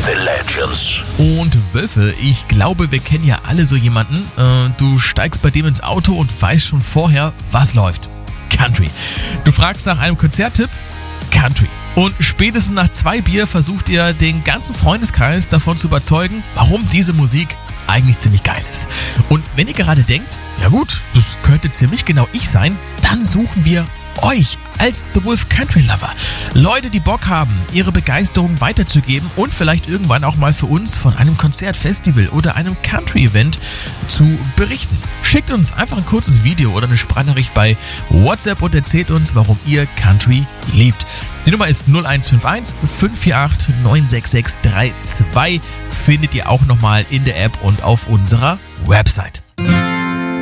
The Legends. Und Wölfe, ich glaube, wir kennen ja alle so jemanden. Du steigst bei dem ins Auto und weißt schon vorher, was läuft. Country. Du fragst nach einem Konzerttipp? Country. Und spätestens nach 2 Bier versucht ihr den ganzen Freundeskreis davon zu überzeugen, warum diese Musik eigentlich ziemlich geil ist. Und wenn ihr gerade denkt, ja gut, das könnte ziemlich genau ich sein, dann suchen wir euch als The Wolf Country Lover. Leute, die Bock haben, ihre Begeisterung weiterzugeben und vielleicht irgendwann auch mal für uns von einem Konzert, Festival oder einem Country-Event zu berichten. Schickt uns einfach ein kurzes Video oder eine Sprachnachricht bei WhatsApp und erzählt uns, warum ihr Country liebt. Die Nummer ist 0151 548 96632. Findet ihr auch nochmal in der App und auf unserer Website.